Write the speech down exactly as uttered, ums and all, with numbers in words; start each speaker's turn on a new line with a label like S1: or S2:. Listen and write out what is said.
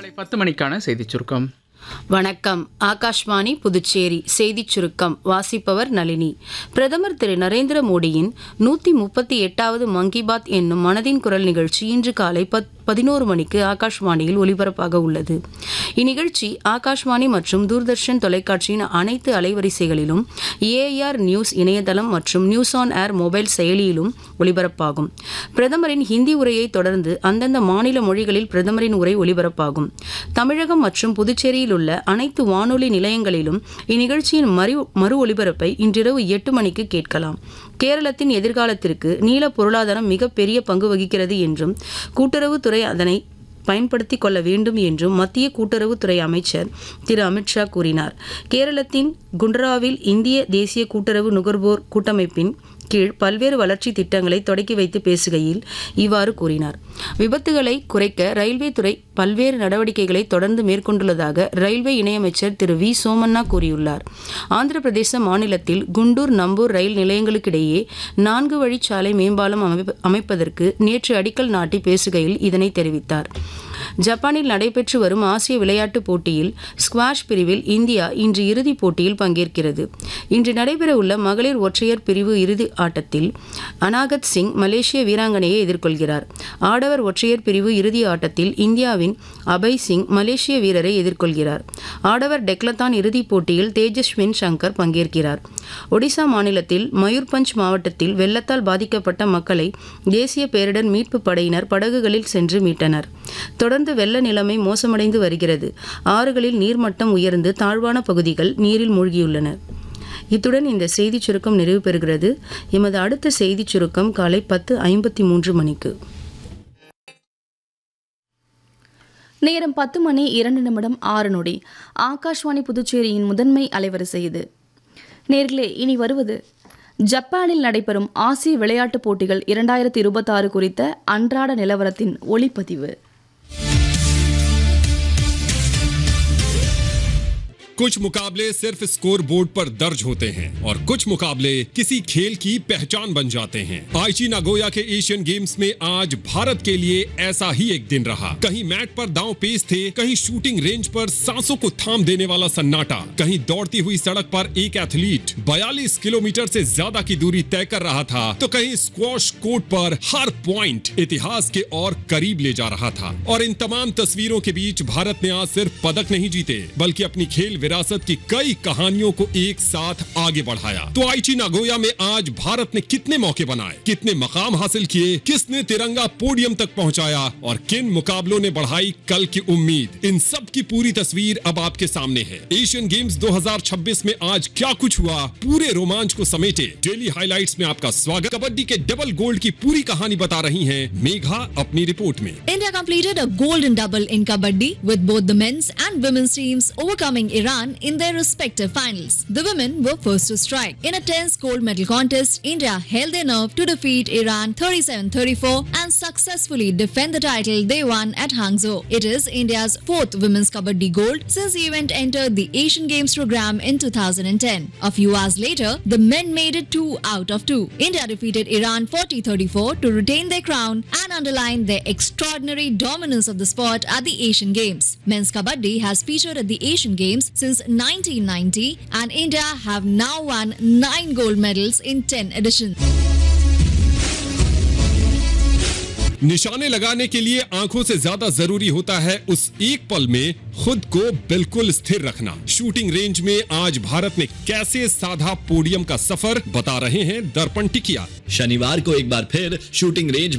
S1: காலை பத்து மணிக்கான செய்திச் சுருக்கம்.
S2: வணக்கம். ஆகாஷ்வாணி புதுச்சேரி செய்திச் சுருக்கம் வாசிப்பவர் நளினி. பிரதமர் திரு நரேந்திர மோடியின் நூற்றி முப்பத்தி எட்டாவது மன் கி பாத் என்னும் மனதின் குரல் நிகழ்ச்சி இன்று காலை பத் பதினோரு மணிக்கு ஆகாஷ்வாணியில் ஒலிபரப்பாக உள்ளது. இந்நிகழ்ச்சி ஆகாஷ்வாணி மற்றும் தூர்தர்ஷன் தொலைக்காட்சியின் அனைத்து அலைவரிசைகளிலும், ஏஆர் நியூஸ் இணையதளம் மற்றும் நியூஸ் ஆன் ஏர் மொபைல் செயலியிலும் ஒலிபரப்பாகும். பிரதமரின் ஹிந்தி உரையை தொடர்ந்து அந்தந்த மாநில மொழிகளில் பிரதமரின் உரை ஒலிபரப்பாகும். தமிழகம் மற்றும் புதுச்சேரியில் உள்ள அனைத்து வானொலி நிலையங்களிலும் இந்நிகழ்ச்சியின் மறு மறு ஒலிபரப்பை இன்றிரவு எட்டு மணிக்கு கேட்கலாம். கேரளத்தின் எதிர்காலத்திற்கு நீல பொருளாதாரம் மிகப்பெரிய பங்கு வகிக்கிறது என்றும், கூட்டுறவுத்துறை அதனை பயன்படுத்திக் கொள்ள வேண்டும் என்றும் மத்திய கூட்டுறவுத்துறை அமைச்சர் திரு அமித்ஷா கூறினார். கேரளத்தின் குண்டராவில் இந்திய தேசிய கூட்டுறவு நுகர்வோர் கூட்டமைப்பின் கீழ் பல்வேறு வளர்ச்சி திட்டங்களை தொடக்கி வைத்து பேசுகையில் இவ்வாறு கூறினார். விபத்துகளை குறைக்க ரயில்வே துறை பல்வேறு நடவடிக்கைகளை தொடர்ந்து மேற்கொண்டுள்ளதாக ரயில்வே இணையமைச்சர் திரு வி சோமண்ணா கூறியுள்ளார். ஆந்திர பிரதேச மாநிலத்தில் குண்டூர் நம்பூர் ரயில் நிலையங்களுக்கிடையே நான்கு வழிச்சாலை மேம்பாலம் அமைப்பதற்கு நேற்று அடிக்கல் நாட்டி பேசுகையில் இதனை தெரிவித்தார். ஜப்பானில் நடைபெற்று வரும் ஆசிய விளையாட்டுப் போட்டியில் ஸ்குவாஷ் பிரிவில் இந்தியா இன்று இறுதிப் போட்டியில் பங்கேற்கிறது. இன்று நடைபெறவுள்ள மகளிர் ஒற்றையர் பிரிவு இறுதி ஆட்டத்தில் அனாகத் சிங் மலேசிய வீராங்கனையை எதிர்கொள்கிறார். ஆடவர் ஒற்றையர் பிரிவு இறுதி ஆட்டத்தில் இந்தியாவின் அபய் சிங் மலேசிய வீரரை எதிர்கொள்கிறார். ஆடவர் டெக்லத்தான் இறுதிப் போட்டியில் தேஜஸ்வின் சங்கர் பங்கேற்கிறார். ஒடிசா மாநிலத்தில் மயூர்பஞ்ச் மாவட்டத்தில் வெள்ளத்தால் பாதிக்கப்பட்ட மக்களை தேசிய பேரிடர் மீட்பு படையினர் படகுகளில் சென்று மீட்டனர். தொடர்ந்து வெள்ள நிலைமை மோசமடைந்து வருகிறது. ஆறுகளில் நீர்மட்டம் உயர்ந்து தாழ்வான பகுதிகள் நீரில் மூழ்கியுள்ளன. இத்துடன் இந்த செய்திச் சுருக்கம் நிறைவு பெறுகிறது. எமது அடுத்த செய்திச் சுருக்கம் காலை பத்து ஐம்பத்தி மூன்று மணிக்கு.
S3: நேரம் பத்து மணி இரண்டு நிமிடம் ஆறு நொடி. ஆகாஷ்வாணி புதுச்சேரியின் முதன்மை அலைவரிசை இது. நேர்களே, இனி வருவது ஜப்பானில் நடைபெறும் ஆசிய விளையாட்டுப் போட்டிகள் இரண்டாயிரத்தி இருபத்தி ஆறு குறித்த அன்றாட நிலவரத்தின் ஒளிப்பதிவு.
S4: कुछ मुकाबले सिर्फ स्कोर बोर्ड पर दर्ज होते हैं और कुछ मुकाबले किसी खेल की पहचान बन जाते हैं। आईची नागोया के एशियन गेम्स में आज भारत के लिए ऐसा ही एक दिन रहा। कहीं मैट पर दांव पेश थे, कहीं शूटिंग रेंज पर सांसों को थाम देने वाला सन्नाटा, कहीं दौड़ती हुई सड़क पर एक एथलीट बयालीस किलोमीटर से ज्यादा की दूरी तय कर रहा था, तो कहीं स्क्वॉश कोर्ट पर हर पॉइंट इतिहास के और करीब ले जा रहा था। और इन तमाम तस्वीरों के बीच भारत ने आज सिर्फ पदक नहीं जीते, बल्कि अपनी खेल विरासत की कई कहानियों को एक साथ आगे बढ़ाया। तो आईची नागोया में आज भारत ने कितने मौके बनाए, कितने मकाम हासिल किए, किसने तिरंगा पोडियम तक पहुंचाया और किन मुकाबलों ने बढ़ाई कल की उम्मीद, इन सब की पूरी तस्वीर अब आपके सामने है। एशियन गेम्स दो हज़ार छब्बीस में आज क्या कुछ हुआ, पूरे रोमांच को समेटे डेली हाइलाइट्स में आपका स्वागत। कबड्डी के डबल गोल्ड की पूरी कहानी बता रही है मेघा अपनी रिपोर्ट में।
S5: India completed a golden double in kabaddi with both the men's and women's teams overcoming Iran in their respective finals. The women were first to strike. In a tense gold medal contest, India held their nerve to defeat Iran thirty-seven thirty-four and successfully defend the title they won at Hangzhou. It is India's fourth women's kabaddi gold since the event entered the Asian Games program in two thousand ten. A few hours later, the men made it two out of two. India defeated Iran forty thirty-four to retain their crown and underline their extraordinary dominance of the sport at the Asian Games. Men's kabaddi has featured at the Asian Games since nineteen ninety and India have now won nine gold medals in ten editions.
S4: निशाने लगाने के लिए आंखों से ज्यादा जरूरी होता है उस एक पल में खुद को बिल्कुल स्थिर रखना। शूटिंग रेंज में आज भारत ने कैसे साधा पोडियम का सफर, बता रहे हैं दर्पण टिकिया।
S6: शनिवार को एक बार फिर शूटिंग रेंज